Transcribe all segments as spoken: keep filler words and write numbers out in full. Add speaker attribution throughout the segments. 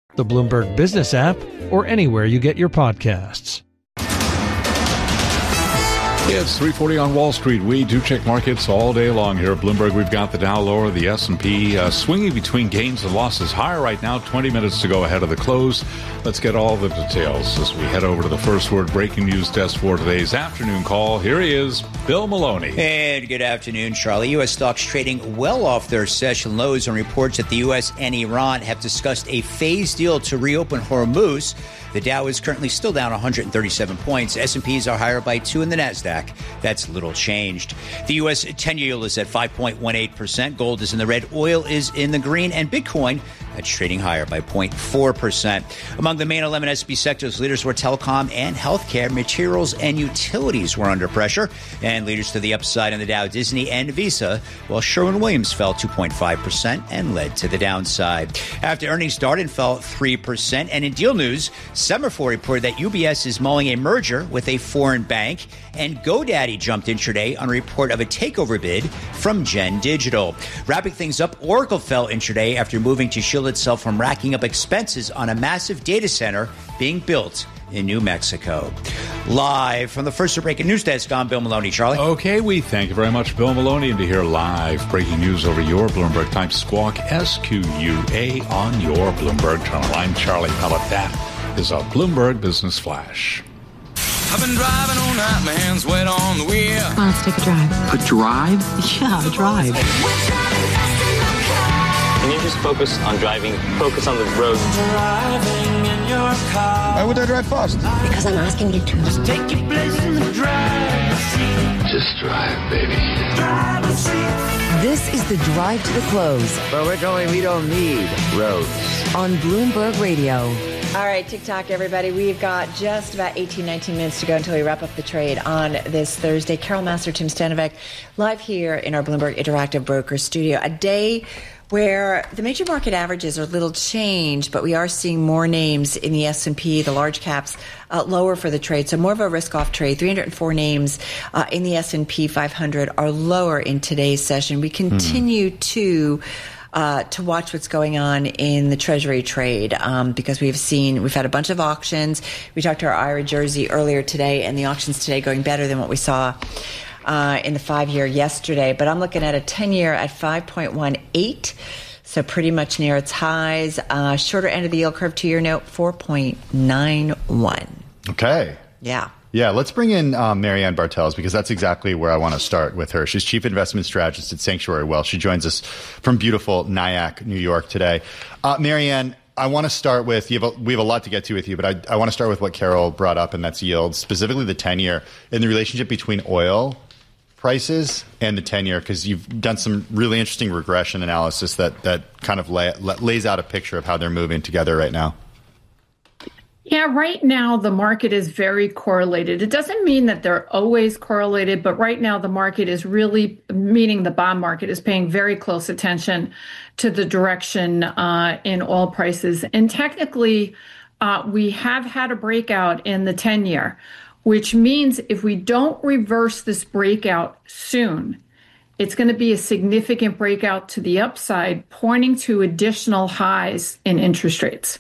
Speaker 1: the Bloomberg Business app, or anywhere you get your podcasts.
Speaker 2: It's three forty on Wall Street. We do check markets all day long here at Bloomberg. We've got the Dow lower, the S and P uh, swinging between gains and losses higher right now, twenty minutes to go ahead of the close. Let's get all the details as we head over to the First Word breaking news desk for today's afternoon call. Here he is, Bill Maloney.
Speaker 3: And good afternoon, Charlie. U S stocks trading well off their session lows on reports that the U S and Iran have discussed a phased deal to reopen Hormuz. The Dow is currently still down one hundred thirty-seven points. S and Ps are higher by two in the NASDAQ. That's little changed. The U S ten-year yield is at five point one eight percent. Gold is in the red. Oil is in the green. And Bitcoin, that's trading higher by zero point four percent. Among the main eleven S and P sectors, leaders were telecom and healthcare. Materials and utilities were under pressure. And leaders to the upside in the Dow, Disney and Visa, while Sherwin-Williams fell two point five percent and led to the downside. After earnings started, fell three percent. And in deal news, Semafor reported that U B S is mulling a merger with a foreign bank, and GoDaddy jumped intraday on a report of a takeover bid from Gen Digital. Wrapping things up, Oracle fell intraday after moving to shield itself from racking up expenses on a massive data center being built in New Mexico. Live from the First Breaking News Desk, I'm Bill Maloney. Charlie?
Speaker 2: Okay, we thank you very much, Bill Maloney, and to hear live breaking news over your Bloomberg, type Squawk, S Q U A, on your Bloomberg terminal. I'm Charlie Pellet. That is a Bloomberg Business Flash.
Speaker 4: I've been driving all night, my hands wet on the wheel.
Speaker 5: Come on, let's take a drive.
Speaker 6: A drive?
Speaker 5: Yeah, a drive.
Speaker 7: Can you just focus on driving? Focus on the road.
Speaker 4: Driving in your car.
Speaker 8: Why would I drive fast?
Speaker 5: Because I'm asking you to.
Speaker 4: Just take your place in the driver's seat.
Speaker 8: Just drive, baby.
Speaker 4: Driver's seat.
Speaker 9: This is the Drive to the Close.
Speaker 8: Where we're going, we don't need roads.
Speaker 9: On Bloomberg Radio.
Speaker 10: All right, TikTok, everybody. We've got just about eighteen, nineteen minutes to go until we wrap up the trade on this Thursday. Carol Master, Tim Stanovic, live here in our Bloomberg Interactive Brokers studio. A day where the major market averages are little changed, but we are seeing more names in the S and P, the large caps, uh, lower for the trade. So more of a risk-off trade. three hundred four names uh, in the S and P five hundred are lower in today's session. We continue mm. to... Uh, to watch what's going on in the Treasury trade, um, because we've seen, we've had a bunch of auctions. We talked to our I R A Jersey earlier today, and the auctions today going better than what we saw uh, in the five-year yesterday. But I'm looking at a ten-year at five point one eight, so pretty much near its highs. Uh, shorter end of the yield curve, two-year note, four point nine one.
Speaker 11: Okay.
Speaker 10: Yeah.
Speaker 11: Yeah, let's bring in um, Marianne Bartels, because that's exactly where I want to start with her. She's Chief Investment Strategist at Sanctuary Wealth. She joins us from beautiful Nyack, New York today. Uh, Marianne, I want to start with, you have a, we have a lot to get to with you, but I, I want to start with what Carol brought up, and that's yields, specifically the ten-year, and the relationship between oil prices and the ten-year, because you've done some really interesting regression analysis that, that kind of lay, lays out a picture of how they're moving together right now.
Speaker 12: Yeah, right now the market is very correlated. It doesn't mean that they're always correlated, but right now the market is really, meaning the bond market is paying very close attention to the direction uh, in oil prices. And technically, uh, we have had a breakout in the ten-year, which means if we don't reverse this breakout soon, it's going to be a significant breakout to the upside, pointing to additional highs in interest rates.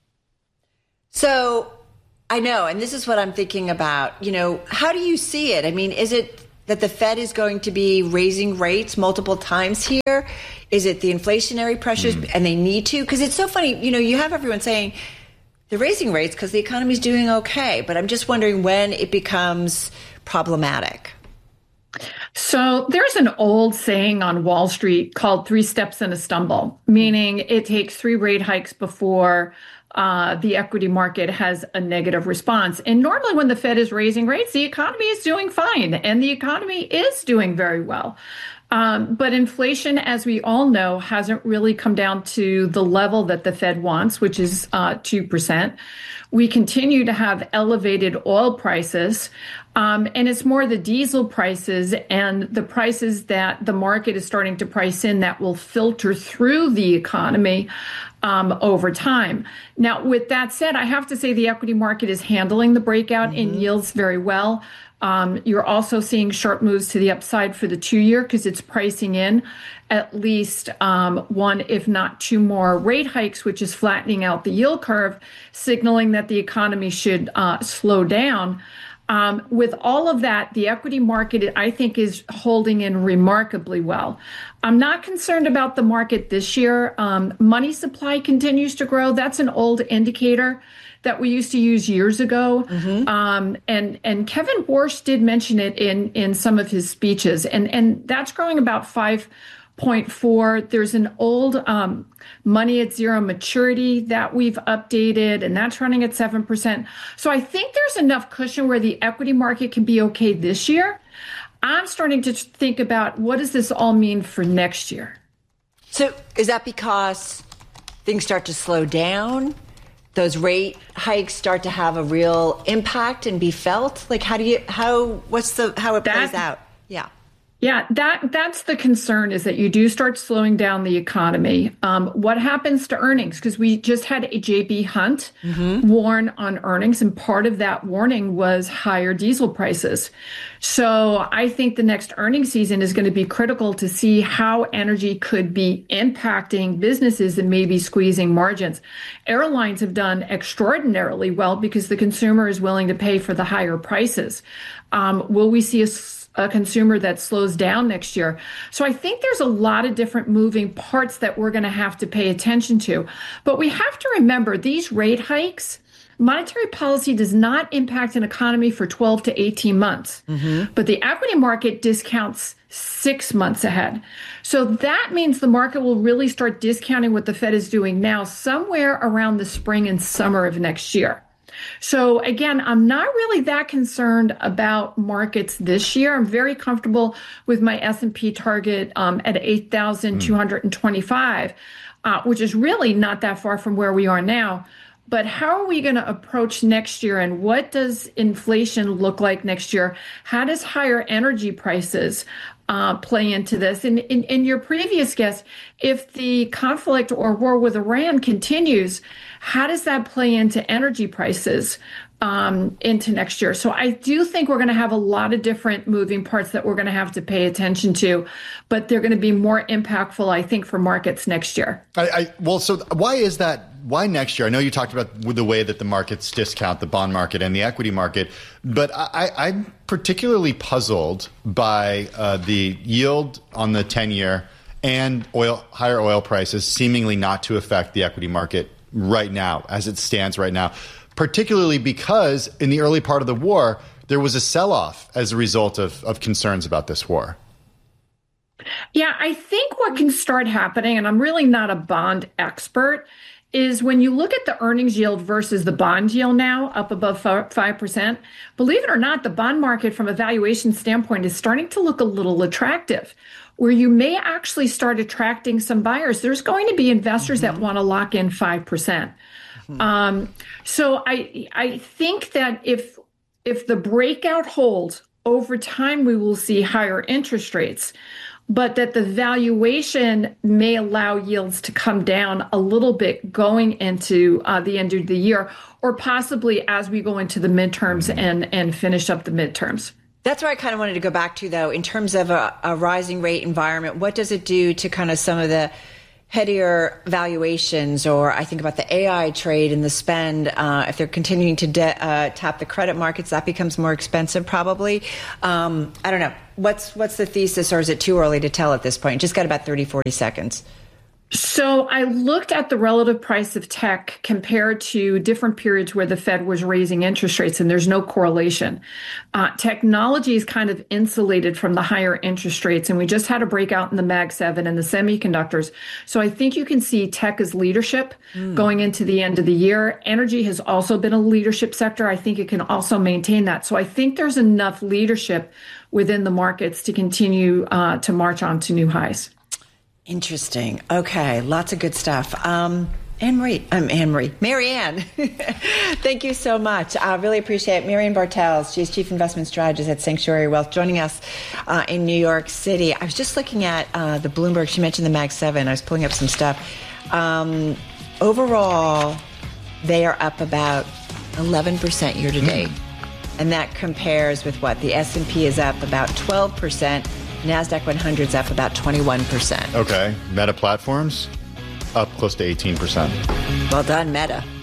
Speaker 10: So I know, and this is what I'm thinking about, you know, how do you see it? I mean, is it that the Fed is going to be raising rates multiple times here? Is it the inflationary pressures mm. and they need to? Because it's so funny, you know, you have everyone saying they're raising rates because the economy is doing okay. But I'm just wondering when it becomes problematic.
Speaker 12: So there's an old saying on Wall Street called three steps and a stumble, meaning it takes three rate hikes before Uh, the equity market has a negative response. And normally when the Fed is raising rates, the economy is doing fine, and the economy is doing very well. Um, but inflation, as we all know, hasn't really come down to the level that the Fed wants, which is uh, two percent. We continue to have elevated oil prices, um, and it's more the diesel prices and the prices that the market is starting to price in that will filter through the economy um, over time. Now, with that said, I have to say the equity market is handling the breakout mm-hmm. in yields very well. Um, you're also seeing sharp moves to the upside for the two-year because it's pricing in at least um, one, if not two more rate hikes, which is flattening out the yield curve, signaling that the economy should uh, slow down. Um, with all of that, the equity market, I think, is holding in remarkably well. I'm not concerned about the market this year. Um, money supply continues to grow. That's an old indicator that we used to use years ago. Mm-hmm. Um, and, and Kevin Warsh did mention it in, in some of his speeches. And, and that's growing about five point four. There's an old um, money at zero maturity that we've updated, and that's running at seven percent. So I think there's enough cushion where the equity market can be okay this year. I'm starting to think about what does this all mean for next year?
Speaker 10: So is that because things start to slow down? Those rate hikes start to have a real impact and be felt? Like how do you, how, what's the, how it plays
Speaker 12: that,
Speaker 10: out? Yeah.
Speaker 12: Yeah, that that's the concern, is that you do start slowing down the economy. Um, what happens to earnings? Because we just had a J B Hunt mm-hmm. warn on earnings, and part of that warning was higher diesel prices. So I think the next earnings season is going to be critical to see how energy could be impacting businesses and maybe squeezing margins. Airlines have done extraordinarily well because the consumer is willing to pay for the higher prices. Um, will we see a a consumer that slows down next year? So I think there's a lot of different moving parts that we're going to have to pay attention to. But we have to remember these rate hikes, monetary policy does not impact an economy for twelve to eighteen months. Mm-hmm. But the equity market discounts six months ahead. So that means the market will really start discounting what the Fed is doing now somewhere around the spring and summer of next year. So again, I'm not really that concerned about markets this year. I'm very comfortable with my S and P target um, at eight thousand two hundred twenty-five, uh, which is really not that far from where we are now. But how are we going to approach next year, and what does inflation look like next year? How does higher energy prices uh, play into this? And in, in your previous guess, if the conflict or war with Iran continues, how does that play into energy prices um, into next year? So I do think we're going to have a lot of different moving parts that we're going to have to pay attention to, but they're going to be more impactful, I think, for markets next year.
Speaker 11: I, I well, so why is that? Why next year? I know you talked about the way that the markets discount the bond market and the equity market, but I, I'm particularly puzzled by uh, the yield on the ten-year and oil, higher oil prices seemingly not to affect the equity market right now, as it stands right now, particularly because in the early part of the war, there was a sell-off as a result of, of concerns about this war.
Speaker 12: Yeah, I think what can start happening, and I'm really not a bond expert, is when you look at the earnings yield versus the bond yield now up above five percent, believe it or not, the bond market from a valuation standpoint is starting to look a little attractive, where you may actually start attracting some buyers. There's going to be investors mm-hmm. that want to lock in five percent. Mm-hmm. Um, so I I think that if if the breakout holds, over time we will see higher interest rates, but that the valuation may allow yields to come down a little bit going into uh, the end of the year, or possibly as we go into the midterms and, and finish up the midterms.
Speaker 10: That's where I kind of wanted to go back to, though, in terms of a, a rising rate environment. What does it do to kind of some of the headier valuations, or I think about the A I trade and the spend, uh, if they're continuing to de- uh, tap the credit markets, that becomes more expensive probably. Um, I don't know. What's what's the thesis, or is it too early to tell at this point? Just got about thirty, forty seconds.
Speaker 12: So I looked at the relative price of tech compared to different periods where the Fed was raising interest rates, and there's no correlation. Uh, technology is kind of insulated from the higher interest rates, and we just had a breakout in the Mag seven and the semiconductors. So I think you can see tech as leadership mm. going into the end of the year. Energy has also been a leadership sector. I think it can also maintain that. So I think there's enough leadership within the markets to continue uh, to march on to new highs.
Speaker 10: Interesting. Okay. Lots of good stuff. Um, Anne-Marie, I'm Anne-Marie, Marianne, thank you so much. I uh, really appreciate it. Marianne Bartels, she's Chief Investment Strategist at Sanctuary Wealth, joining us uh, in New York City. I was just looking at uh, the Bloomberg. She mentioned the Mag seven. I was pulling up some stuff. Um, overall, they are up about eleven percent year to date. Mm. And that compares with what? The S and P is up about twelve percent. NASDAQ one hundred is up about twenty-one percent.
Speaker 11: Okay. Meta Platforms up close to eighteen percent.
Speaker 10: Well done, Meta.